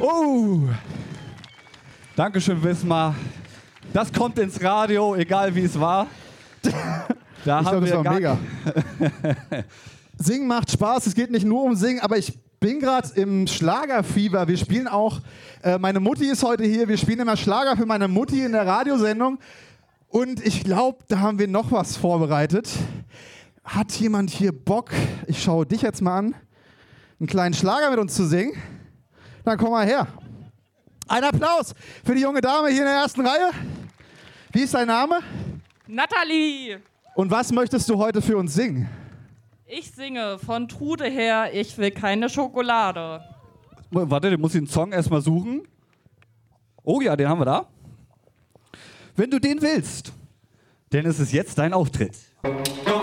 Oh. Dankeschön, Wismar. Das kommt ins Radio, egal wie es war. Da Ich glaube, das war mega. Singen macht Spaß, es geht nicht nur um Singen, aber ich bin gerade im Schlagerfieber. Wir spielen auch, meine Mutti ist heute hier, wir spielen immer Schlager für meine Mutti in der Radiosendung. Und ich glaube, da haben wir noch was vorbereitet. Hat jemand hier Bock, ich schaue dich jetzt mal an, einen kleinen Schlager mit uns zu singen? Dann komm mal her. Ein Applaus für die junge Dame hier in der ersten Reihe. Wie ist dein Name? Nathalie. Und was möchtest du heute für uns singen? Ich singe von Trude her, ich will keine Schokolade. Warte, den muss ich den Song erstmal suchen. Oh ja, den haben wir da. Wenn du den willst, dann ist es jetzt dein Auftritt.